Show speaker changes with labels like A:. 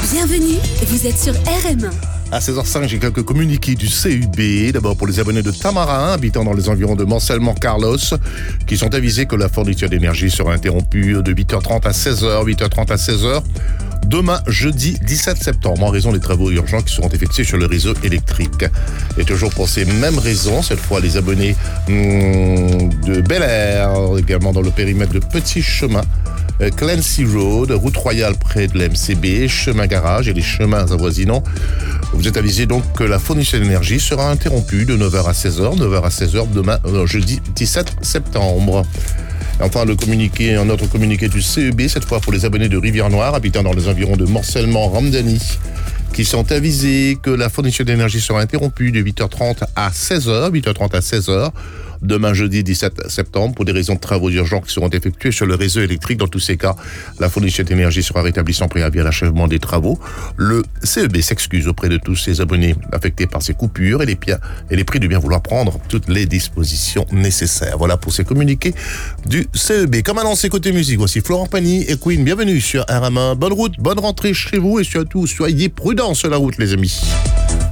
A: Bienvenue, vous êtes sur RM1.
B: À 16h05, j'ai quelques communiqués du CUB. D'abord pour les abonnés de Tamarin, habitant dans les environs de Morcellement-Carlos, qui sont avisés que la fourniture d'énergie sera interrompue de 8h30 à 16h, demain, jeudi 17 septembre, en raison des travaux urgents qui seront effectués sur le réseau électrique. Et toujours pour ces mêmes raisons, cette fois les abonnés de Bel Air, également dans le périmètre de Petit Chemin, Clancy Road, route royale près de l'MCB, chemin garage et les chemins avoisinants. Vous êtes avisés donc que la fourniture d'énergie sera interrompue de 9h à 16h demain, jeudi 17 septembre. Enfin, un autre communiqué du CEB, cette fois pour les abonnés de Rivière-Noire, habitant dans les environs de Morcellement-Ramdani, qui sont avisés que la fourniture d'énergie sera interrompue de 8h30 à 16h, demain jeudi 17 septembre, pour des raisons de travaux urgents qui seront effectués sur le réseau électrique. Dans tous ces cas, la fourniture d'énergie sera rétablie sans préavis à l'achèvement des travaux. Le CEB s'excuse auprès de tous ses abonnés affectés par ces coupures et les prie de bien vouloir prendre toutes les dispositions nécessaires. Voilà pour ces communiqués du CEB. Comme annoncé côté musique, voici Florent Pagny et Queen. Bienvenue sur RM1. Bonne route, bonne rentrée chez vous et surtout, soyez prudents sur la route, les amis.